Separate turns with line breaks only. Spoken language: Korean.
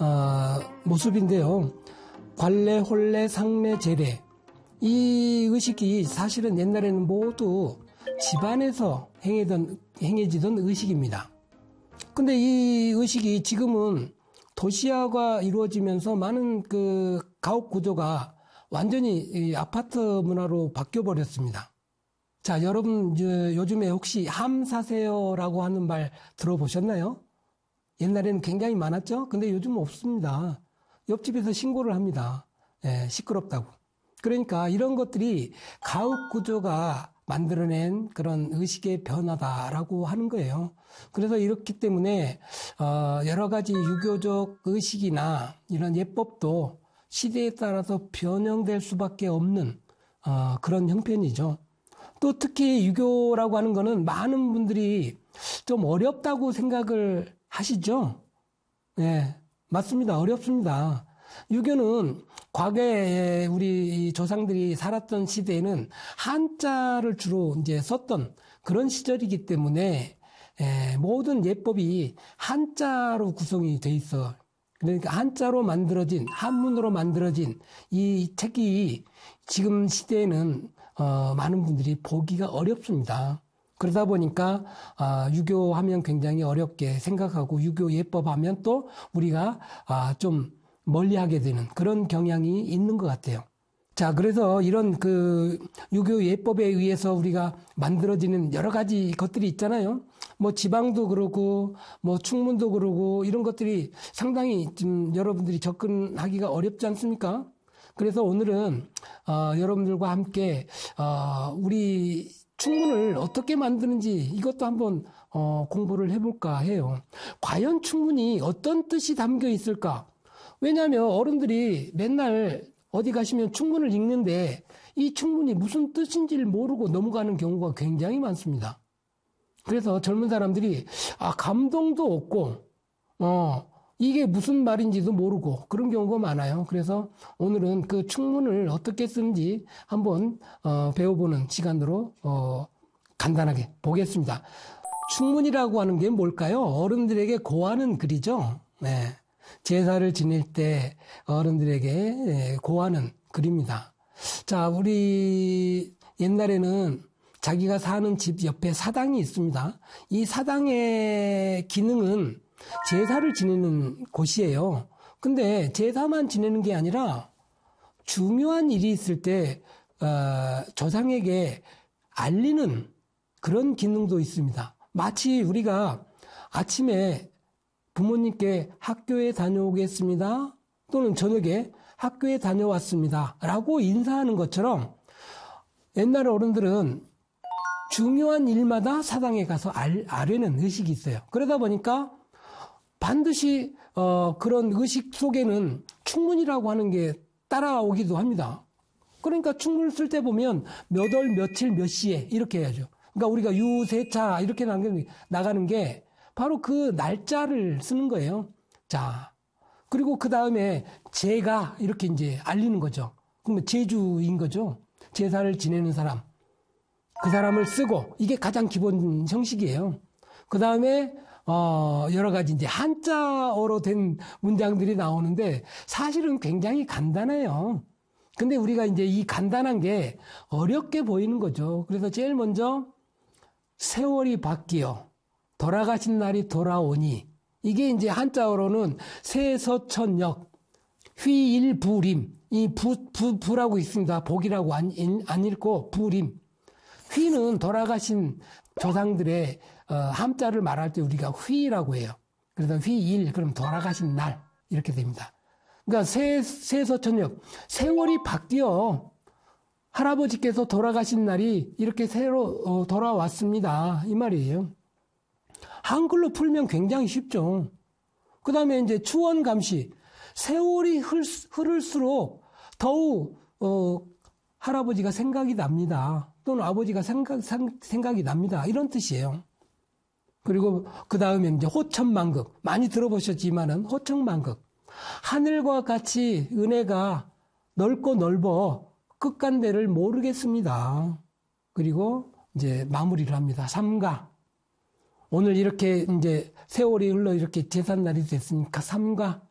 모습인데요. 관례, 혼례, 상례, 제례. 이 의식이 사실은 옛날에는 모두 집안에서 행해지던 의식입니다. 근데 이 의식이 지금은 도시화가 이루어지면서 많은 그 가옥 구조가 완전히 이 아파트 문화로 바뀌어 버렸습니다. 자, 여러분 요즘에 혹시 함 사세요라고 하는 말 들어보셨나요? 옛날에는 굉장히 많았죠? 근데 요즘은 없습니다. 옆집에서 신고를 합니다. 시끄럽다고. 그러니까 이런 것들이 가옥 구조가 만들어낸 그런 의식의 변화다라고 하는 거예요. 그래서 이렇기 때문에 여러 가지 유교적 의식이나 이런 예법도 시대에 따라서 변형될 수밖에 없는 그런 형편이죠. 또 특히 유교라고 하는 거는 많은 분들이 좀 어렵다고 생각을 하시죠? 네, 맞습니다. 어렵습니다. 유교는 과거에 우리 조상들이 살았던 시대에는 한자를 주로 이제 썼던 그런 시절이기 때문에 모든 예법이 한자로 구성이 돼 있어. 그러니까 한자로 만들어진, 한문으로 만들어진 이 책이 지금 시대에는 많은 분들이 보기가 어렵습니다. 그러다 보니까 유교하면 굉장히 어렵게 생각하고 유교 예법하면 또 우리가 좀 멀리하게 되는 그런 경향이 있는 것 같아요. 자, 그래서 이런 그 유교 예법에 의해서 우리가 만들어지는 여러 가지 것들이 있잖아요. 뭐 지방도 그러고 뭐 충문도 그러고 이런 것들이 상당히 좀 여러분들이 접근하기가 어렵지 않습니까? 그래서 오늘은 여러분들과 함께 우리 충문을 어떻게 만드는지 이것도 한번 공부를 해볼까 해요. 과연 충문이 어떤 뜻이 담겨 있을까? 왜냐하면 어른들이 맨날 어디 가시면 충문을 읽는데 이 충문이 무슨 뜻인지를 모르고 넘어가는 경우가 굉장히 많습니다. 그래서 젊은 사람들이 감동도 없고 이게 무슨 말인지도 모르고 그런 경우가 많아요. 그래서 오늘은 그 충문을 어떻게 쓰는지 한번 배워보는 시간으로 간단하게 보겠습니다. 충문이라고 하는 게 뭘까요? 어른들에게 고하는 글이죠. 네. 제사를 지낼 때 어른들에게 고하는 글입니다. 자, 우리 옛날에는 자기가 사는 집 옆에 사당이 있습니다. 이 사당의 기능은 제사를 지내는 곳이에요. 근데 제사만 지내는 게 아니라 중요한 일이 있을 때 조상에게 알리는 그런 기능도 있습니다. 마치 우리가 아침에 부모님께 학교에 다녀오겠습니다. 또는 저녁에 학교에 다녀왔습니다. 라고 인사하는 것처럼 옛날 어른들은 중요한 일마다 사당에 가서 아뢰는 의식이 있어요. 그러다 보니까 반드시 그런 의식 속에는 충문이라고 하는 게 따라오기도 합니다. 그러니까 충문을 쓸 때 보면 몇 월 며칠 몇 시에 이렇게 해야죠. 그러니까 우리가 유세차 이렇게 나가는 게 바로 그 날짜를 쓰는 거예요. 자, 그리고 그 다음에 제가 이렇게 이제 알리는 거죠. 그러면 제주인 거죠. 제사를 지내는 사람. 그 사람을 쓰고 이게 가장 기본 형식이에요. 그 다음에 여러 가지 이제 한자어로 된 문장들이 나오는데 사실은 굉장히 간단해요. 근데 우리가 이제 이 간단한 게 어렵게 보이는 거죠. 그래서 제일 먼저 세월이 바뀌어 돌아가신 날이 돌아오니 이게 이제 한자어로는 세서천역 휘일부림 이 부라고 있습니다. 복이라고 안 읽고 부림 휘는 돌아가신 조상들의 함자를 말할 때 우리가 휘라고 해요. 그래서 휘일 그럼 돌아가신 날 이렇게 됩니다. 그러니까 세서천역 세월이 바뀌어 할아버지께서 돌아가신 날이 이렇게 새로 돌아왔습니다. 이 말이에요. 한글로 풀면 굉장히 쉽죠. 그 다음에 이제 추원감시. 세월이 흐를수록 더욱, 할아버지가 생각이 납니다. 또는 아버지가 생각이 납니다. 이런 뜻이에요. 그리고 그 다음에 이제 호천만극. 많이 들어보셨지만은 호천만극. 하늘과 같이 은혜가 넓고 넓어 끝간대를 모르겠습니다. 그리고 이제 마무리를 합니다. 삼가. 오늘 이렇게 이제 세월이 흘러 이렇게 제삿날이 됐으니까 삼가.